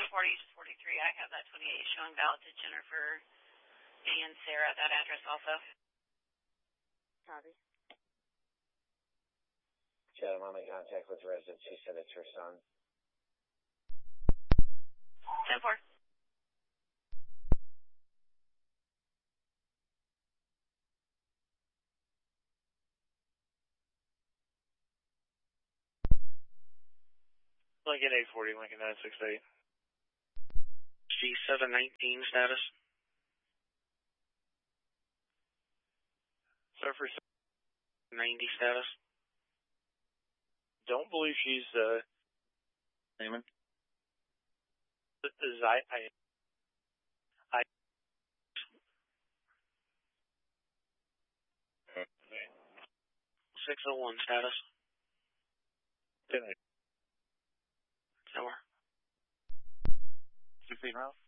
140 to 43. I have that 28 showing valid to Jennifer and Sarah at that address also. Copy. Chad, I'm in contact with the resident. She said it's her son. 10-4. Lincoln 840, Lincoln 968. G719 status. Surfer 90 status. Don't believe she's, Naaman. I 601 status. 10-8. Tower. 16 route.